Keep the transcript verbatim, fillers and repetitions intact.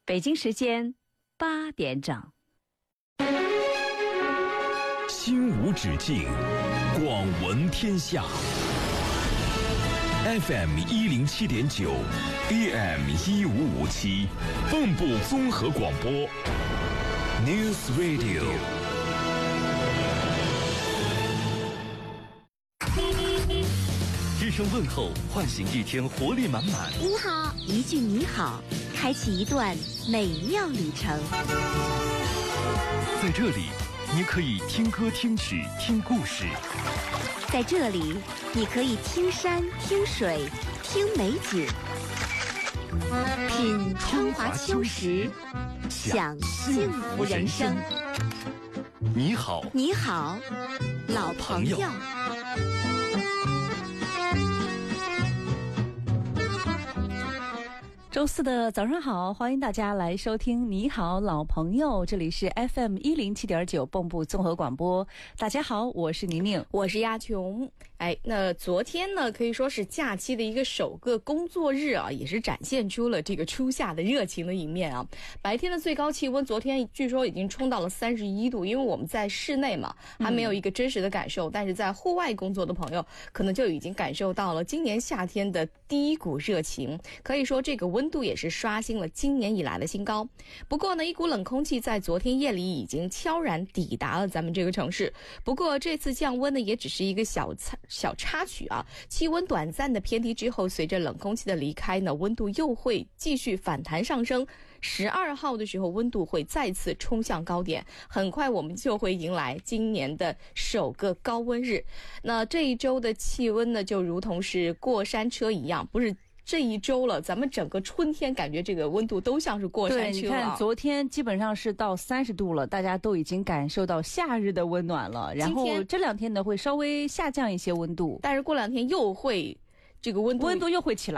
北京时间八点整。 心无止境，广闻天下。F M 一零七点九 ，A M 一五五七，蚌埠综合广播 ，News Radio。 一声问候，唤醒一天活力满满。 你好，一句你好，开启一段美妙旅程。 在这里，你可以听歌、听曲、听故事。 在这里，你可以听山、听水、听美景，品春华秋实，享幸福人生。 你好， 你好，老朋友。 周四的早上好，欢迎大家来收听你好老朋友，这里是 F M 一零七点九蚌埠综合广播。大家好，我是宁宁， 我是亚琼。哎，那昨天呢，可以说是假期的一个首个工作日啊，也是展现出了这个初夏的热情的一面啊。白天的最高气温，昨天据说已经冲到了三十一度，因为我们在室内嘛，还没有一个真实的感受，嗯、但是在户外工作的朋友，可能就已经感受到了今年夏天的第一股热情。可以说，这个温度也是刷新了今年以来的新高。不过呢，一股冷空气在昨天夜里已经悄然抵达了咱们这个城市。不过这次降温呢，也只是一个小小插曲啊，气温短暂的偏低之后，随着冷空气的离开呢，温度又会继续反弹上升。十二号的时候，温度会再次冲向高点，很快我们就会迎来今年的首个高温日。那这一周的气温呢，就如同是过山车一样，不是这一周了，咱们整个春天感觉这个温度都像是过山车。 对，你看昨天基本上是到三十度了，大家都已经感受到夏日的温暖了。然后这两天呢会稍微下降一些温度， 但是过两天又会这个温度温度又会起来。